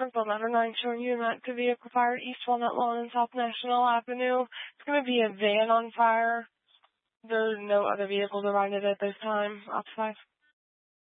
Circle number 9 showing you an active vehicle fire at East Walnut Lawn and South National Avenue. It's going to be a van on fire. There are no other vehicles around it at this time. Ops 5.